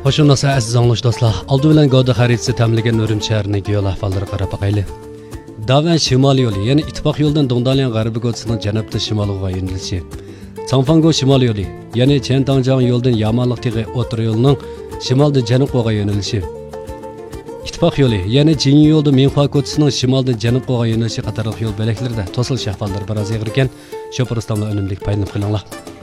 Qo'shilmasa aziz anglish do'stlar, oldi bilan G'oda xaritasi tamlagan Nurim shahrining yo'l ahvollari qarab boqaylik. Davan shimol yo'li, ya'ni ittifoq yo'ldan Dongdalian g'arbiy ko'chasining janubdan shimolga yo'nalishi. Changfango shimol yo'li, ya'ni Chentangjiang yo'ldan Yamanliq tig'i o'tir yo'lining shimoldan janubga yo'nalishi. İttifaq yo'li, ya'ni Jinyi yo'lda Minhua ko'chasining shimoldan janubga yo'nalishi qatorliq yo'l belaklarida to'silish ahvollari biroz ig'ir ekan, shu fursatdan unumli foydalanib qolinglar.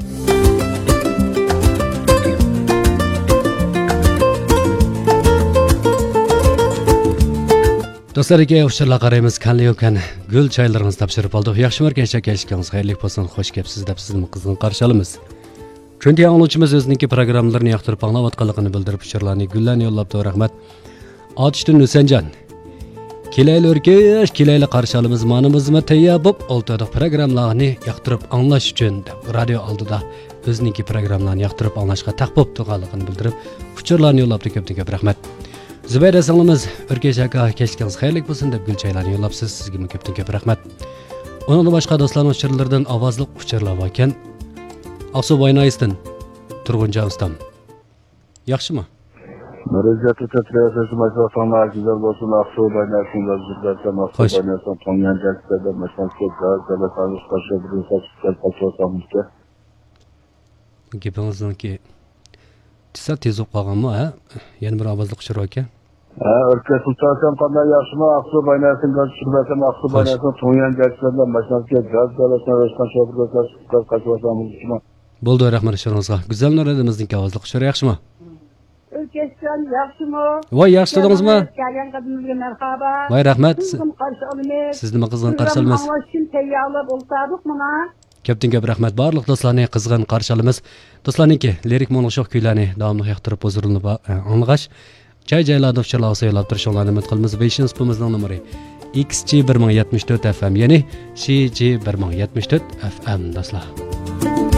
Do'stlarga o'shalar qaraymiz, qanday ekan gul choylarimizni topshirib oldik. Yaxshi markazga kelishganingiz xayrli bo'lsin, xush kelibsiz deb sizni qizg'in qarshi olamiz. Chunki angluvchimiz o'zining programmalarini yoqtirib anglayotganligini bildirib, uchurlarni gullarni yo'llabdi, rahmat. Otishdan Nusanjon. Kelayli o'rkash, kelayli qarshi olamiz. Manimizmi tayyor bo'lib, o'ltirdik programmalarni yoqtirib anglash uchun deb radio oldida o'zining programmalarini yoqtirib anglashga taqbob turganligini bildirib, uchurlarni yo'llabdi, ko'p rahmat. Zubayda sanglimiz o'rkash aka kechkingiz xayrli bo'lsin deb gulchaylarni yo'llabsiz. Sizga ko'p rahmat. Undan boshqa do'stlarning uchurlaridan ovozli uchurlar bor ekan. Aqsu Boynoyisdan Turg'unjon ustam. Yaxshimi? Müracaat ettiğiniz masraflar güzel olsun. Aqsu Boynoyisdan vazirlardan Aqsu Boynoyisdan Tongan Jaksada masrafga gaz tanış qarşı bir saçlar paçosamızda. Gapingizki tez qolganmi, ha? Yana bir ovozli uchur ekan. Örke Sultan qanday yaxshimi? Aqsu Boynoyisdan gazchilardan Aqsu Boynoyisdan Tongan Jaksada masrafga gaz tanış paçosamızda. Bo'ldi, rahmat sho'ringizga. Go'zal Nuradimizning ovozli uchur yaxshimi? O'rkashjon yaxshimi? Voy, yaxshi dedingizmi? Kelgan qadimizga marhaba. Voy, rahmat. Sizni qizg'in qarshi olamiz. Tayyorlab o'ltirdik mana. Ko'p rahmat barliq do'stlarni qizg'in qarshi olamiz. Do'stlarniki lirik monoshok kuylarni davomli yoqtirib o'zirinib anglash. Joy-joylarda uchurlar sayolab turishinglarni umid qilamiz. Beshinchi spimizning nomeri XG1074 FM, ya'ni CG1074 FM do'stlar.